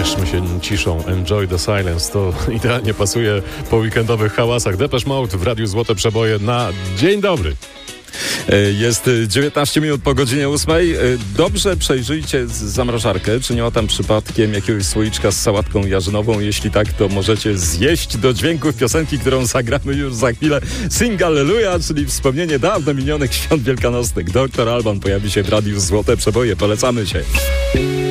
Cieszmy się ciszą. Enjoy the silence. To idealnie pasuje po weekendowych hałasach. Depeche Mode w Radiu Złote Przeboje na dzień dobry. Jest 19 minut po godzinie 8. Dobrze przejrzyjcie zamrażarkę, czy nie ma tam przypadkiem jakiegoś słoiczka z sałatką jarzynową. Jeśli tak, to możecie zjeść do dźwięków piosenki, którą zagramy już za chwilę. Sing Alleluja, czyli wspomnienie dawno minionych świąt wielkanocnych. Dr. Alban pojawi się w Radiu Złote Przeboje. Polecamy się.